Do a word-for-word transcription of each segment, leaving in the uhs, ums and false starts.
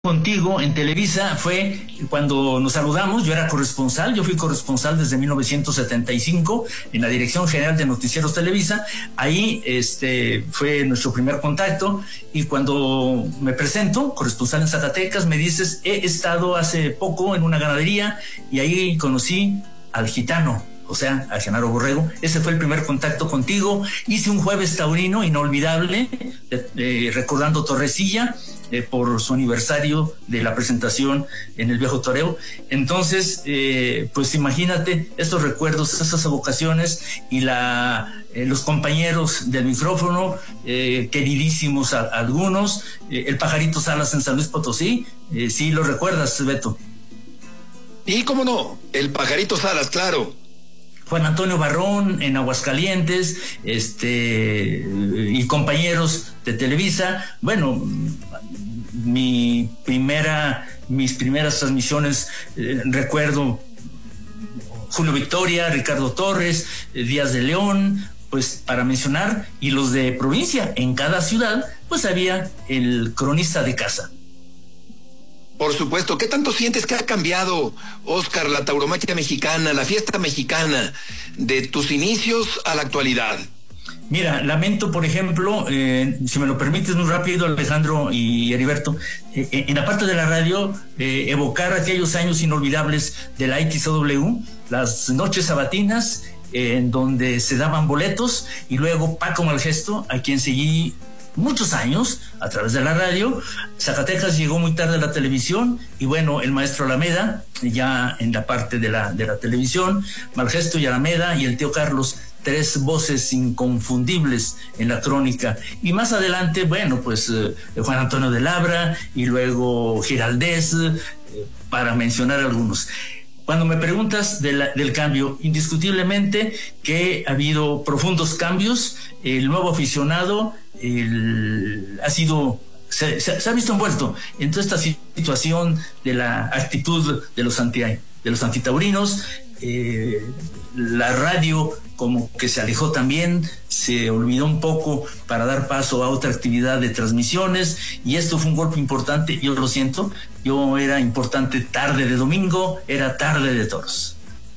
contigo en Televisa fue cuando nos saludamos. Yo era corresponsal, yo fui corresponsal desde mil novecientos setenta y cinco en la Dirección General de Noticieros Televisa. Ahí este fue nuestro primer contacto, y cuando me presento, corresponsal en Zacatecas, me dices: he estado hace poco en una ganadería y ahí conocí al gitano, o sea, a Genaro Borrego. Ese fue el primer contacto contigo. Hice un jueves taurino inolvidable, eh, eh, recordando Torrecilla, eh, por su aniversario de la presentación en el Viejo Toreo. Entonces, eh, pues imagínate esos recuerdos, esas evocaciones, y la, eh, los compañeros del micrófono, eh, queridísimos a, a algunos, eh, el Pajarito Salas en San Luis Potosí, eh, ¿sí lo recuerdas, Beto? Y cómo no, el Pajarito Salas, claro. Juan Antonio Barrón en Aguascalientes, este, y compañeros de Televisa. Bueno, mi primera, mis primeras transmisiones, eh, recuerdo Julio Victoria, Ricardo Torres, eh, Díaz de León, pues para mencionar, y los de provincia. En cada ciudad, pues había el cronista de casa. Por supuesto. ¿Qué tanto sientes que ha cambiado, Oscar, la tauromaquia mexicana, la fiesta mexicana, de tus inicios a la actualidad? Mira, lamento, por ejemplo, eh, si me lo permites muy rápido, Alejandro y Heriberto, eh, en la parte de la radio, eh, evocar aquellos años inolvidables de la X O W, las noches sabatinas, eh, en donde se daban boletos, y luego Paco Malgesto, a quien seguí muchos años a través de la radio. Zacatecas llegó muy tarde a la televisión, y bueno, el maestro Alameda ya en la parte de la, de la televisión, Malgesto y Alameda y el tío Carlos, tres voces inconfundibles en la crónica. Y más adelante, bueno, pues eh, Juan Antonio de Labra, y luego Giraldez, eh, para mencionar algunos. Cuando me preguntas de la, del cambio, indiscutiblemente que ha habido profundos cambios. El nuevo aficionado el, ha sido, se, se, se ha visto envuelto en toda esta situación de la actitud de los anti, de los antitaurinos. Eh, la radio como que se alejó también, se olvidó un poco para dar paso a otra actividad de transmisiones, y esto fue un golpe importante. Yo lo siento, yo era importante tarde de domingo, era tarde de toros.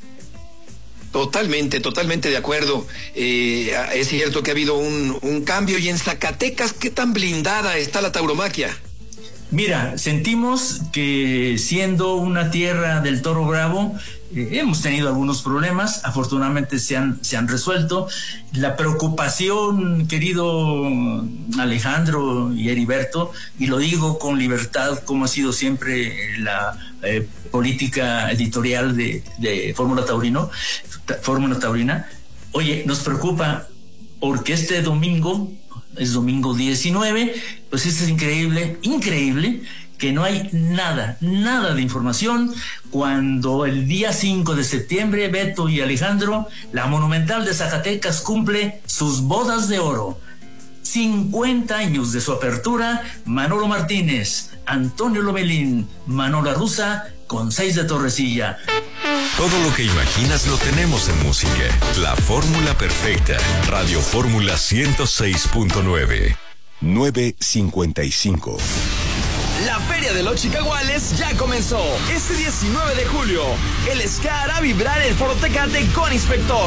Totalmente, totalmente de acuerdo. Eh, es cierto que ha habido un, un cambio. Y en Zacatecas, ¿qué tan blindada está la tauromaquia? Mira, sentimos que siendo una tierra del toro bravo, eh, hemos tenido algunos problemas. Afortunadamente se han, se han resuelto. La preocupación, querido Alejandro y Heriberto, y lo digo con libertad, como ha sido siempre la eh, política editorial de, de Fórmula Taurino, Fórmula Taurina. Oye, nos preocupa porque este domingo es domingo diecinueve, pues esto es increíble, increíble, que no hay nada, nada de información, cuando el día cinco de septiembre, Beto y Alejandro, la Monumental de Zacatecas cumple sus bodas de oro. cincuenta años de su apertura. Manolo Martínez, Antonio Lomelín, Manolo Rusa, con seis de Torrecilla. Todo lo que imaginas lo tenemos en música. La fórmula perfecta. Radio Fórmula ciento seis punto nueve. nueve cincuenta y cinco. La Feria de los Chicaguales ya comenzó. Este diecinueve de julio, el ska hará vibrar el Foro Tecate con Inspector.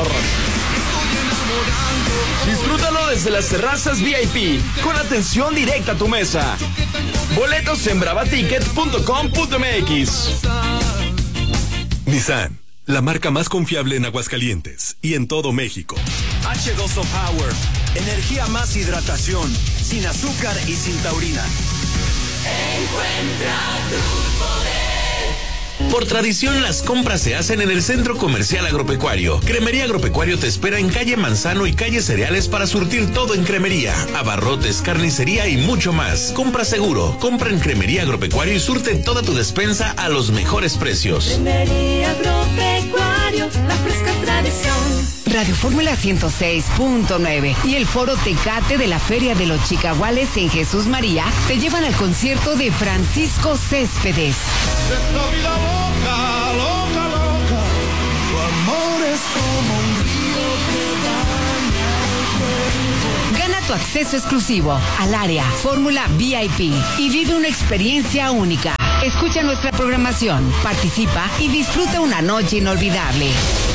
Disfrútalo desde las terrazas V I P, con atención directa a tu mesa. Boletos en bravaticket punto com punto m x. Nissan, la marca más confiable en Aguascalientes y en todo México. H dos O Power, energía más hidratación, sin azúcar y sin taurina. Encuentra tu poder. Por tradición, las compras se hacen en el Centro Comercial Agropecuario. Cremería Agropecuario te espera en calle Manzano y calle Cereales para surtir todo en cremería, abarrotes, carnicería y mucho más. Compra seguro, compra en Cremería Agropecuario y surte toda tu despensa a los mejores precios. Cremería Agropecuario, la fresca tradición. Radio Fórmula ciento seis punto nueve y el Foro Tecate de la Feria de los Chicaguales en Jesús María te llevan al concierto de Francisco Céspedes. Esta vida loca, loca, loca, tu amor es como un río que daña el cuerpo. Gana tu acceso exclusivo al área Fórmula V I P y vive una experiencia única. Escucha nuestra programación, participa y disfruta una noche inolvidable.